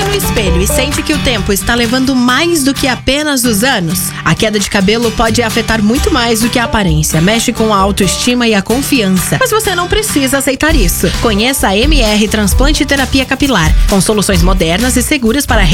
no espelho e sente que o tempo está levando mais do que apenas os anos? A queda de cabelo pode afetar muito mais do que a aparência. Mexe com a autoestima e a confiança. Mas você não precisa aceitar isso. Conheça a MR Transplante e Terapia Capilar, com soluções modernas e seguras para